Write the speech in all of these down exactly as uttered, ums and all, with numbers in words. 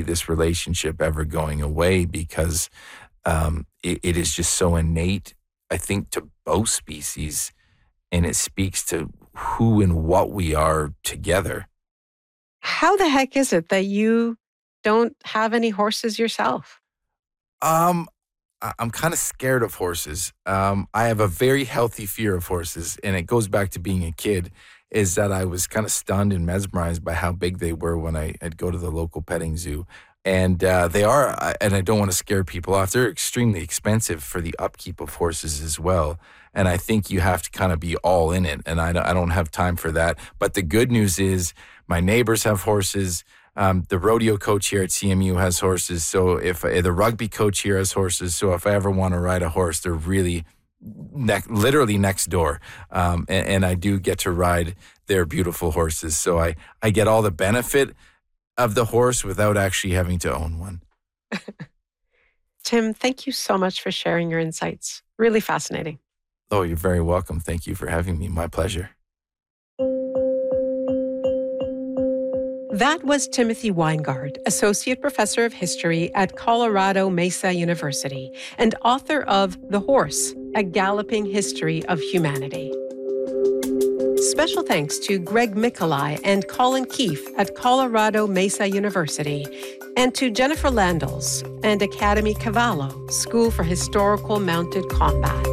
this relationship ever going away because um, it, it is just so innate, I think, to both species, and it speaks to who and what we are together. How the heck is it that you don't have any horses yourself? Um, I- I'm kind of scared of horses. Um, I have a very healthy fear of horses, and it goes back to being a kid, is that I was kind of stunned and mesmerized by how big they were when I, I'd go to the local petting zoo. And uh, they are, I- and I don't want to scare people off, they're extremely expensive for the upkeep of horses as well. And I think you have to kind of be all in it, and I don't, I don't have time for that. But the good news is my neighbors have horses. Um, the rodeo coach here at C M U has horses. So if uh, the rugby coach here has horses, so if I ever want to ride a horse, they're really ne- literally next door. Um, and, and I do get to ride their beautiful horses. So I, I get all the benefit of the horse without actually having to own one. Tim, thank you so much for sharing your insights. Really fascinating. Oh, you're very welcome. Thank you for having me. My pleasure. That was Timothy Weingard, Associate Professor of History at Colorado Mesa University and author of The Horse, A Galloping History of Humanity. Special thanks to Greg Mikolai and Colin Keefe at Colorado Mesa University, and to Jennifer Landels and Academy Cavallo, School for Historical Mounted Combat.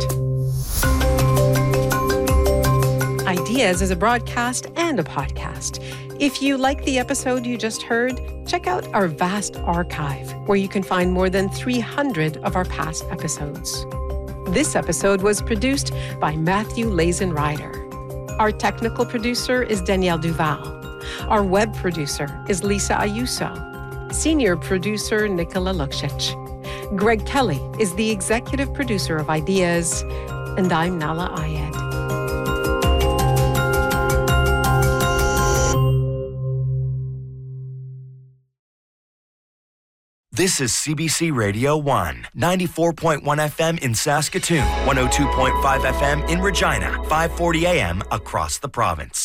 Ideas is a broadcast and a podcast. If you like the episode you just heard, check out our vast archive, where you can find more than three hundred of our past episodes. This episode was produced by Matthew Lazen Ryder. Our technical producer is Danielle Duval. Our web producer is Lisa Ayuso. Senior producer Nicola Luksic. Greg Kelly is the executive producer of Ideas, and I'm Nala Ayed. This is C B C Radio one, ninety-four point one F M in Saskatoon, one oh two point five F M in Regina, five forty A M across the province.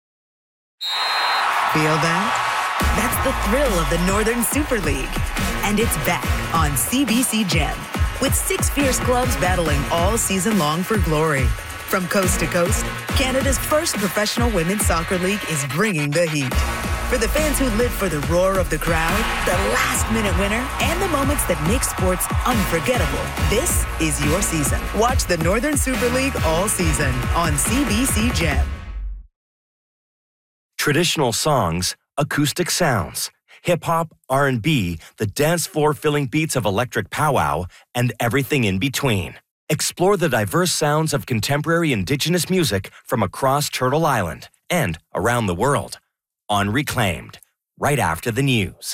Feel that? That's the thrill of the Northern Super League. And it's back on C B C Gem, with six fierce clubs battling all season long for glory. From coast to coast, Canada's first professional women's soccer league is bringing the heat. For the fans who live for the roar of the crowd, the last-minute winner, and the moments that make sports unforgettable, this is your season. Watch the Northern Super League all season on C B C Gem. Traditional songs, acoustic sounds, hip-hop, R and B, the dance floor-filling beats of electric powwow, and everything in between. Explore the diverse sounds of contemporary Indigenous music from across Turtle Island and around the world. On Reclaimed, right after the news.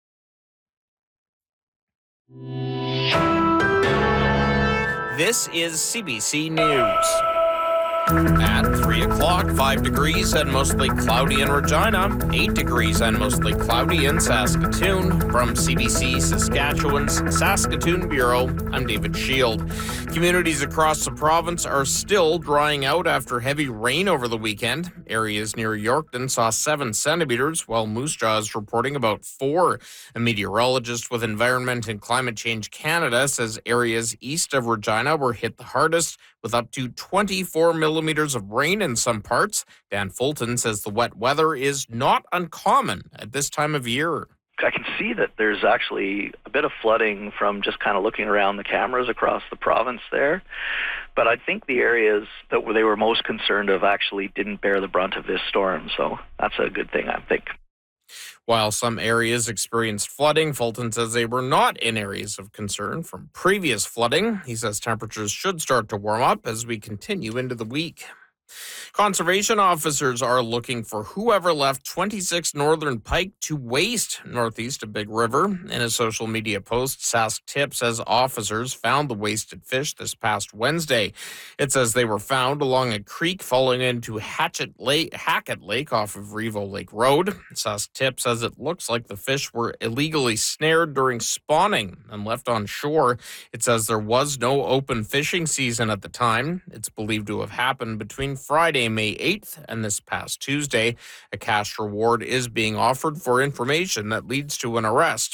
This is C B C News. At three o'clock, five degrees and mostly cloudy in Regina, eight degrees and mostly cloudy in Saskatoon. From C B C Saskatchewan's Saskatoon Bureau, I'm David Shield. Communities across the province are still drying out after heavy rain over the weekend. Areas near Yorkton saw seven centimeters, while Moose Jaw is reporting about four. A meteorologist with Environment and Climate Change Canada says areas east of Regina were hit the hardest, with up to twenty-four millimeters of rain in some parts. Dan Fulton says the wet weather is not uncommon at this time of year. I can see that there's actually a bit of flooding from just kind of looking around the cameras across the province there. But I think the areas that they were most concerned of actually didn't bear the brunt of this storm. So that's a good thing, I think. While some areas experienced flooding, Fulton says they were not in areas of concern from previous flooding. He says temperatures should start to warm up as we continue into the week. Conservation officers are looking for whoever left twenty-six northern pike to waste northeast of Big River. In a social media post, Sask Tip says officers found the wasted fish this past Wednesday. It says they were found along a creek falling into Hatchet Lake, Hackett Lake off of Revo Lake Road. Sask Tip says it looks like the fish were illegally snared during spawning and left on shore. It says there was no open fishing season at the time. It's believed to have happened between Friday, May eighth, and this past Tuesday. A cash reward is being offered for information that leads to an arrest.